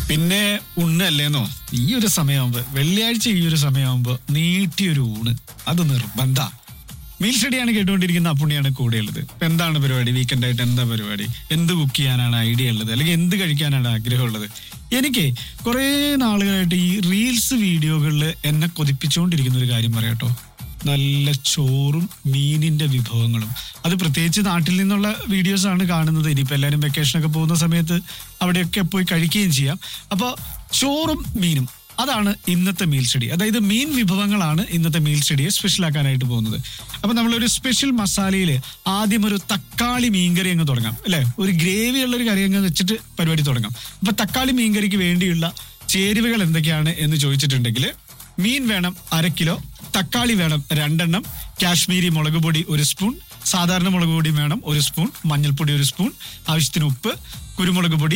പിന്നെ ഉണ്ണല്ലേന്നോ, ഈ ഒരു സമയമാകുമ്പോ, വെള്ളിയാഴ്ച ഈ ഒരു സമയമാകുമ്പോ നീട്ടിയൊരു ഊണ് അത് നിർബന്ധ. മീൽ സ്റ്റഡിയാണ് കേട്ടുകൊണ്ടിരിക്കുന്ന അപ്പുണ്ണിയാണ് കൂടെയുള്ളത്. ഇപ്പൊ എന്താണ് പരിപാടി? വീക്കെൻഡ് ആയിട്ട് എന്താ പരിപാടി? എന്ത് കുക്ക് ചെയ്യാനാണ് ഐഡിയ ഉള്ളത്, അല്ലെങ്കിൽ എന്ത് കഴിക്കാനാണ് ആഗ്രഹമുള്ളത്? എനിക്ക് കുറെ നാളുകളായിട്ട് ഈ റീൽസ് വീഡിയോകളിൽ എന്നെ കൊതിപ്പിച്ചുകൊണ്ടിരിക്കുന്ന ഒരു കാര്യം പറയാട്ടോ, നല്ല ചോറും മീനിന്റെ വിഭവങ്ങളും. അത് പ്രത്യേകിച്ച് നാട്ടിൽ നിന്നുള്ള വീഡിയോസ് ആണ് കാണുന്നത്. ഇനിയിപ്പോൾ എല്ലാവരും വെക്കേഷനൊക്കെ പോകുന്ന സമയത്ത് അവിടെയൊക്കെ പോയി കഴിക്കുകയും ചെയ്യാം. അപ്പോൾ ചോറും മീനും, അതാണ് ഇന്നത്തെ മീൽ സ്റ്റഡി. അതായത് മീൻ വിഭവങ്ങളാണ് ഇന്നത്തെ മീൽ സ്റ്റഡിയെ സ്പെഷ്യലാക്കാനായിട്ട് പോകുന്നത്. അപ്പൊ നമ്മളൊരു സ്പെഷ്യൽ മസാലയിൽ ആദ്യം ഒരു തക്കാളി മീൻകറി അങ്ങ് തുടങ്ങാം അല്ലെ. ഒരു ഗ്രേവി ഉള്ള ഒരു കറി അങ്ങ് വെച്ചിട്ട് പരിപാടി തുടങ്ങാം. അപ്പൊ തക്കാളി മീൻകറിക്ക് വേണ്ടിയുള്ള ചേരുവകൾ എന്തൊക്കെയാണ് എന്ന് ചോദിച്ചിട്ടുണ്ടെങ്കിൽ, മീൻ വേണം 1/2 കിലോ, തക്കാളി വേണം 2 എണ്ണം, കാശ്മീരി മുളക് പൊടി 1 സ്പൂൺ, സാധാരണ മുളക് പൊടി വേണം 1 സ്പൂൺ, മഞ്ഞൾപ്പൊടി 1 സ്പൂൺ, ആവശ്യത്തിന് ഉപ്പ്, കുരുമുളക് പൊടി